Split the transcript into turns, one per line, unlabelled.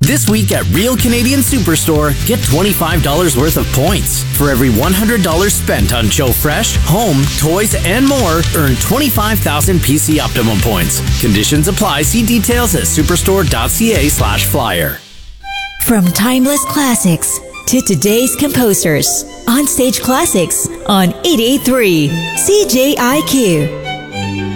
This week at Real Canadian Superstore, get $25 worth of points. For every $100 spent on Joe Fresh, home, toys, and more, earn 25,000 PC Optimum points. Conditions apply. See details at superstore.ca/flyer.
From timeless classics to today's composers, On Stage Classics on 88.3 CJIQ.